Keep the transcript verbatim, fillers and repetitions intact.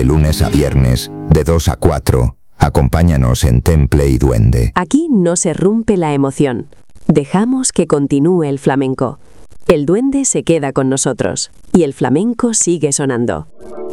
De lunes a viernes, de dos a cuatro, acompáñanos en Temple y Duende. Aquí no se rompe la emoción. Dejamos que continúe el flamenco. El duende se queda con nosotros y el flamenco sigue sonando.